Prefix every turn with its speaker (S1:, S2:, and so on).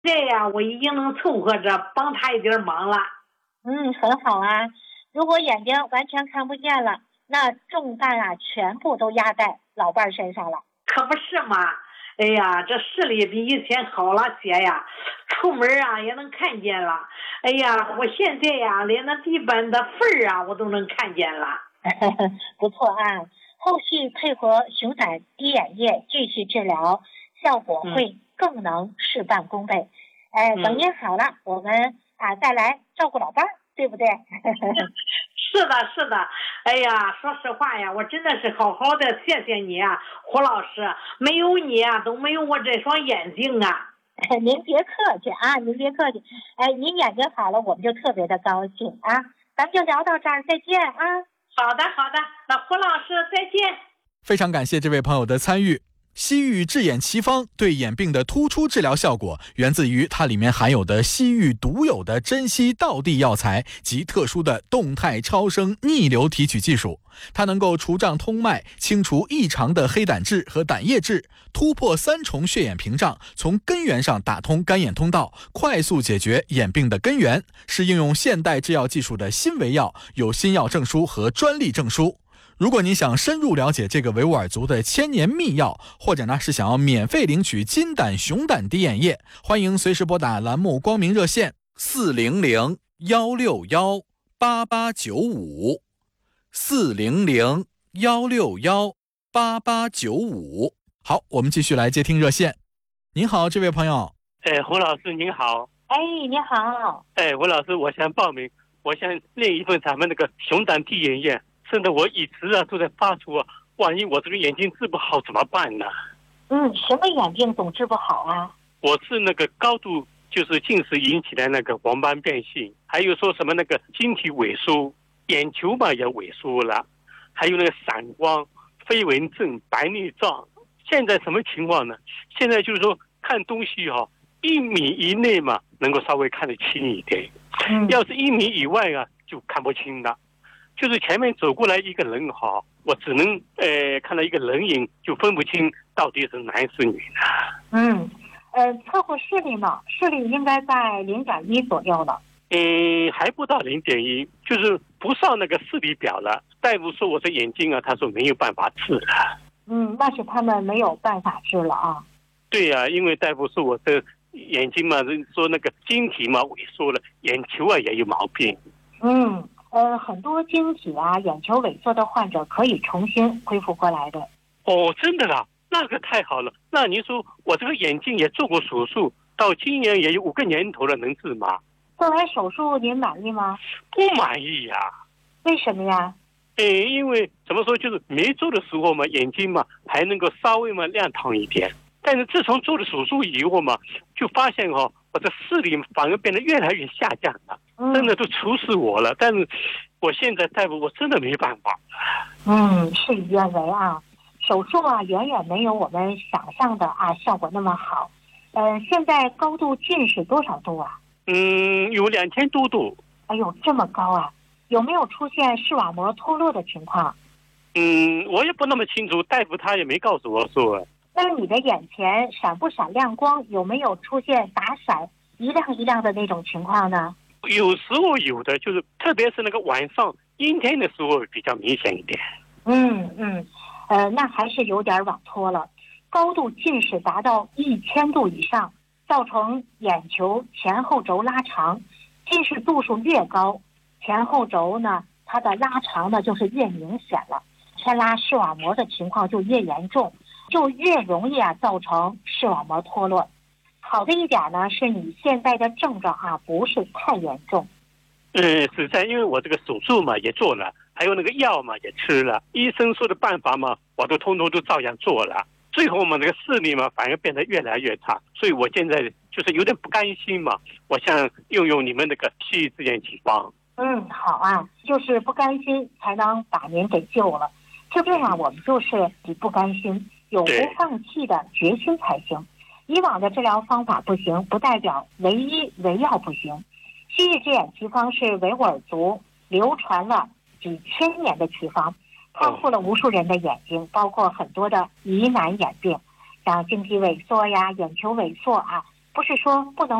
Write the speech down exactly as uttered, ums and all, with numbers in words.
S1: 这呀，我已经能凑合着帮他一点忙了。
S2: 嗯，很好啊。如果眼睛完全看不见了，那重担啊全部都压在老伴儿身上了。
S1: 可不是嘛！哎呀，这视力比以前好了些呀，出门啊也能看见了。哎呀，我现在呀连那地板的缝啊我都能看见了。
S2: 不错啊，后续配合熊胆滴眼液继续治疗，效果会更能事半功倍。哎、嗯，等您好了，我们啊再来照顾老伴儿，对不对？
S1: 是的，是的。哎呀，说实话呀，我真的是好好的谢谢你啊，胡老师，没有你啊，都没有我这双眼睛啊。
S2: 您别客气啊，您别客气。哎，您眼睛好了，我们就特别的高兴啊。咱们就聊到这儿，再见啊。
S1: 好的，好的，那胡老师再见。
S3: 非常感谢这位朋友的参与。西域治眼奇方对眼病的突出治疗效果，源自于它里面含有的西域独有的珍稀道地药材及特殊的动态超声逆流提取技术。它能够除障通脉，清除异常的黑胆质和胆液质，突破三重血眼屏障，从根源上打通干眼通道，快速解决眼病的根源，是应用现代制药技术的新维药，有新药证书和专利证书。如果你想深入了解这个维吾尔族的千年秘药，或者呢是想要免费领取金胆熊胆滴眼液，欢迎随时拨打栏目光明热线四零零幺六幺八八九五四零零幺六幺八八九五。好，我们继续来接听热线。您好，这位朋友。
S4: 哎，胡老师您好。
S2: 哎，你好。
S4: 哎，胡老师，我想报名，我想练一份咱们那个熊胆滴眼液。真的，我一直啊都在发出啊，万一我这个眼睛治不好怎么办呢？
S2: 嗯，什么眼病总治不好啊？
S4: 我是那个高度就是近视引起的那个黄斑变性，还有说什么那个晶体萎缩，眼球嘛也萎缩了，还有那个散光、飞蚊症、白内障。现在什么情况呢？现在就是说看东西哈、哦，一米以内嘛能够稍微看得清一点，
S2: 嗯、
S4: 要是一米以外啊就看不清了。就是前面走过来一个人哈，我只能呃看到一个人影，就分不清到底是男是女呢。
S2: 嗯，呃，测过视力呢，视力应该在零点一左右了。
S4: 嗯，还不到零点一，就是不上那个视力表了。大夫说我这眼睛啊，他说没有办法治了。
S2: 嗯，那是他们没有办法治了啊。
S4: 对呀、啊，因为大夫说我这眼睛嘛，说那个晶体嘛萎缩了，眼球啊也有毛病。
S2: 嗯。呃，很多晶体啊、眼球萎缩的患者可以重新恢复过来的。
S4: 哦，真的啦，那个太好了。那您说我这个眼睛也做过手术，到今年也有五个年头了，能治吗？
S2: 做完手术您满意吗？
S4: 不满意呀、啊。
S2: 为什么呀？
S4: 哎，因为怎么说，就是没做的时候嘛，眼睛嘛还能够稍微嘛亮堂一点。但是自从做了手术以后嘛，就发现哦，我的视力反而变得越来越下降了。真的都愁死我了，但是我现在大夫我真的没办法。
S2: 嗯，事与愿违啊，手术啊远远没有我们想象的啊效果那么好。呃，现在高度近视多少度啊？
S4: 嗯，有两千多度。
S2: 哎呦，这么高啊！有没有出现视网膜脱落的情况？
S4: 嗯，我也不那么清楚，大夫他也没告诉我说。
S2: 那你的眼前闪不闪亮光？有没有出现打闪一亮一亮的那种情况呢？
S4: 有时候有的，就是特别是那个晚上阴天的时候比较明显一点。
S2: 嗯嗯，呃，那还是有点网脱了。高度近视达到一千度以上，造成眼球前后轴拉长，近视度数越高，前后轴呢它的拉长呢就是越明显了，牵拉视网膜的情况就越严重，就越容易啊造成视网膜脱落。好的一点呢，是你现在的症状啊不是太严重。
S4: 嗯，实在因为我这个手术嘛也做了，还有那个药嘛也吃了，医生说的办法嘛我都通通都照样做了，最后嘛那个视力嘛反而变得越来越差，所以我现在就是有点不甘心嘛，我想用用你们那个西医治眼奇方。
S2: 嗯，好啊，就是不甘心才能把您给救了。治病啊，我们就是你不甘心，有不放弃的决心才行。以往的治疗方法不行，不代表唯一唯药不行。西域治眼奇方是维吾尔族流传了几千年的奇方，康复了无数人的眼睛，包括很多的疑难眼病，像晶体萎缩呀、眼球萎缩啊， 不是说不能